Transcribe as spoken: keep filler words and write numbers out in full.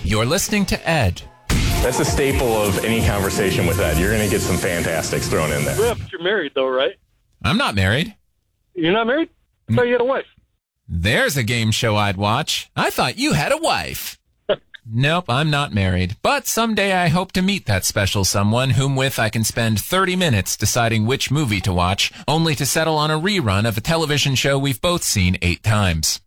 You're listening to Ed. That's a staple of any conversation with Ed. You're going to get some fantastics thrown in there. Yeah, but you're married, though, right? I'm not married. You're not married? I thought you had a wife. There's a game show I'd watch. I thought you had a wife. Nope, I'm not married. But someday I hope to meet that special someone whom with I can spend thirty minutes deciding which movie to watch, only to settle on a rerun of a television show we've both seen eight times.